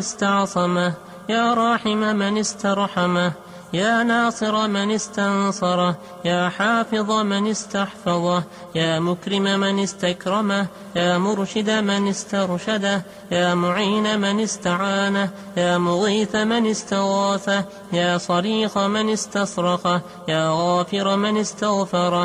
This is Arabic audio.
استعصمه، يا راحم من استرحمه، يا ناصر من استنصره، يا حافظ من استحفظه، يا مكرم من استكرمه، يا مرشد من استرشده، يا معين من استعانه، يا مغيث من استغاثه، يا صريخ من استصرخه، يا غافر من استغفره.